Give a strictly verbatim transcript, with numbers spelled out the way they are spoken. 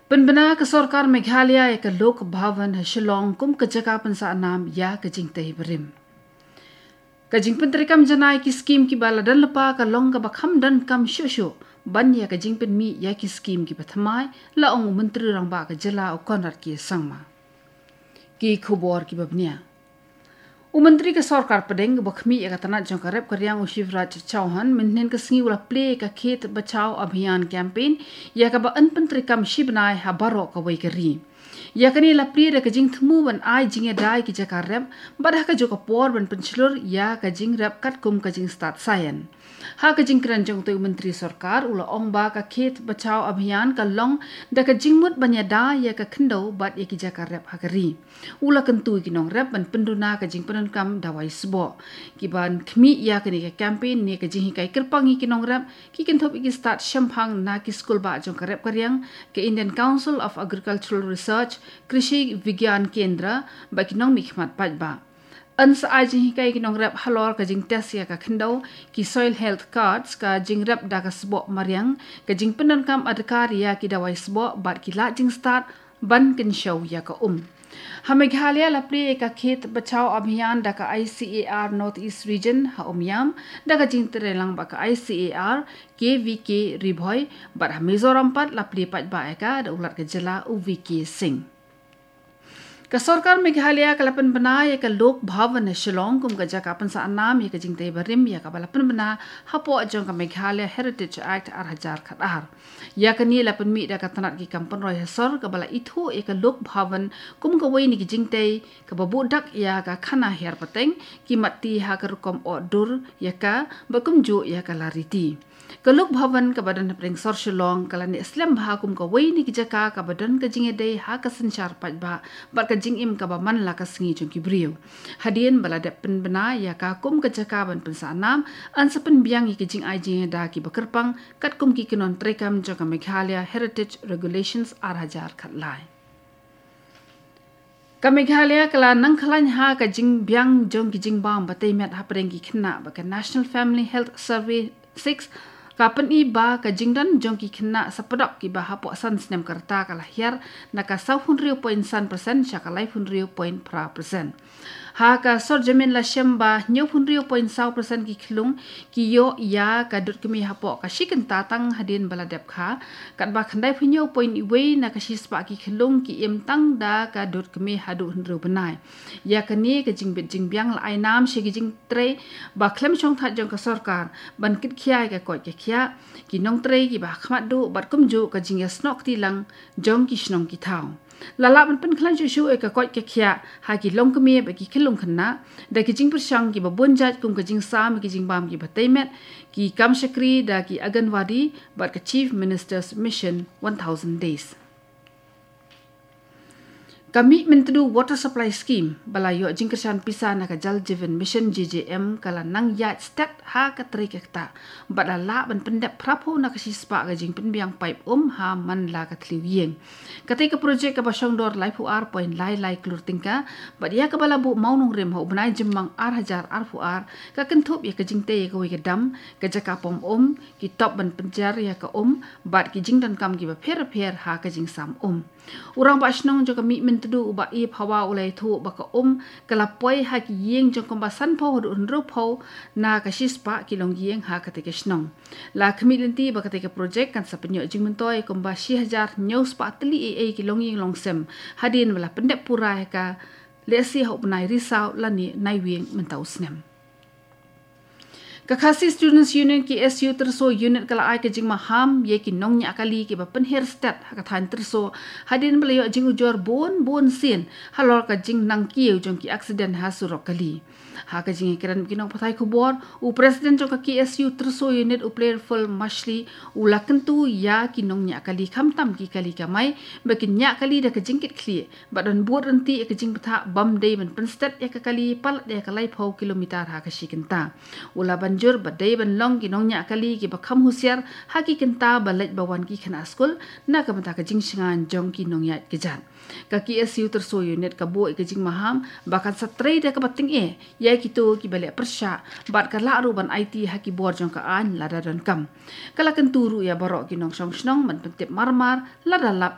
Penbena ke Sarkar Meghalaya ke Lok Bhavan Shillong kum ke jaka pensa enam ya ke jing teh berim. Ke jing pen terikam janai ki skim ki bala dan lepa ke long ke bakham dan kam shushu ban ya ke jing pen mi ya ki skim ki pathamai la ong menteri rang ba ke jela o konrat ki sangma. Ki khubor ki babnia. U menteri ke Sarkar pedeng ke bakhmi ya katanat jong karep karyang u Shivraj Chauhan menen ke singi ula play ke khet bachao abhiyan campaign ya ka ba an pentri kam shibnai ha baro ka wei keri. Ya kani la play de ke jing thmu ban ai jing ya dai ki jaka rep badah ka joka por ban penchlur ya ka jing rep kat kum ka jing start sayan. Ha ka jing kran jong tu menteri Sarkar ula ong ba ka khet bachao abhiyan ka long da ka jing mut ban ya da ya ka khndo bat ya ki jaka rep ha keri. Ula kentu ki nong rep ban penduna ka jing pen kam dawai sbo ki ban khmi ya kani ka campaign ne ka jing kai kerpangi ki nong rep ki ken thop ki start shamphang na ki school ba jong karep karyang ke Indian Council of Agricultural Research Krishi Vigyan Kendra ba ki nong mi khmat pat ba an sa ai jing kai ki nong rep halor ka jing test ya ka khndo ki soil health cards ka jing rep da ka sbo maryang ka jing pen kam adhikar ya ki dawai sbo bat ki la jing start ban ken show ya ka um ha Meghalaya la play ka khet bachao abhiyan da ka I C A R North East Region ha umyam da ka jing terelang ba ka I C A R K V K Ribhoy bar ha Mizoram pat la play pat ba ka da ulat ka jela U V K Singh. Ka Sarkar Meghalaya ka lapan bena ya ka Lok Bhavan Shillong kum ka jaka pansa anam ya ka jing teh barim ya ka balapan bena hapo ajong ka Meghalaya Heritage Act ar hajar khatar. Ya ka ni lapan mi da ka tanat ki kampan roy hasor ka bala ithu ya ka Lok Bhavan kum ka wei ni ki jing teh ka babudak ya ka khana her pateng ki mati ha ka rukom o dur ya ka bakum jo ya ka lariti. Ka Lok Bhavan ka badan pring sor Shillong kala ni Islam ba kum ka wei ni ki jaka ka badan ka jing dei ha ka sanchar pat ba bar ka jing im ka ba man la ka singi jong ki brio hadien bala de pen bena ya ka kum ka jaka ban pen sanam an sa pen biang ki jing ai jing da ki bakerpang kat kum ki kinon trekam jong ka Meghalaya Heritage Regulations ar hajar khat lai ka Meghalaya kala nang khalan ha ka jing biang jong ki jing bam batei met ha preng ki khna ba ka National Family Health Survey six kapan i ba ka jingdan jong ki khna sapadok ki ba hapo san snem karta kala hiar na ka sahun rio point san persen sha ka lai hun rio point pra persen ha ka sor jamin la shemba nyu hun rio point sau persen ki khlung ki yo ya ka dut kemi hapo ka shikin ta tang hadin bala dep kha kat ba khandai phunyo point i we na ka shispa ki khlung ki em tang da ka dut kemi hadu hun rio benai ya ka ni ka jing bit jing byang la ai nam shi ki jing tre ba khlem chong that jong ka sarkar ban kit khiai ka ko ke khia ki nong tre ki ba khmat du bat kum ju ka jing ya snok ti lang jong ki snong ki thau lala ban pen khlan chu e ka koi ke khia ha ki long kemi ba ki khilung khanna da ki jing persang ki ba bun jat kum ka jing sam ki jing bam ki ba taimet ki kam shakri da ki aganwadi ba ka chief minister's mission one thousand days. Kami mentedu water supply scheme bala yo jingkersan pisa na ka Jal Jeevan Mission J J M kala nang yat stat ha ka tri kekta bala la ban pendap prapo na ka sispa ka jing penbiang pipe um ha man la ka tliu yeng katai ka project ka basong dor lai fu ar point lai lai klur tingka bad ya ka bala bu maunung rem ho benai jemang ar hajar ar fu ar ka kentup ya ka jing te ka wi ka dam ka jaka pom um ki top ban penjar ya ka um bad ki jing dan kam ki ba pher pher ha ka jing sam um urang ba snong jo ka mi mentedu ba i phawa ulai thu ba ka um kala poi ha ki yeng jo kom ba san pho ru ru pho na ka shispa ki long yeng ha ka te ke snong la khmi lenti ba ka te ke project kan sa penyo jing mentoi kom ba shi hajar news pa tli e ki long yeng long sem hadin wala pendep pura ka lesi ho nai risau lani nai weng mentau snem ka Khasi Students Union ki S U terso unit kala ai ke jing maham ye ki nong nya kali ki ba pen hair stat ha ka than terso hadin belayo jing ujor bon bon sin halor ka jing nang ki jong ki accident ha surok kali ha ka jing kiran ki nong pathai khubor u president jong ka K S U terso unit u playful mashli u lakentu ya ki nong nya kali kham tam ki kali ka mai ba ki nya kali da ka jing kit khli ba don bot renti ka jing patha bam dei ban pen stat ya ka kali pal ya ka lai phau kilometer ha ka shikinta ula ban jur badai ban long ki nong nya kali ki bakham husiar ha ki kenta balet bawan ki khana school na ka mata ka jing singan jong ki nong ya ki jan ka K S U terso unit ka bo ka jing maham bakan satre da ka bating e ya ki to ki bale persha bat ka la ru ban I T ha ki bor jong ka an la da don kam kala kan turu ya barok ki nong song snong man pentep marmar la da lap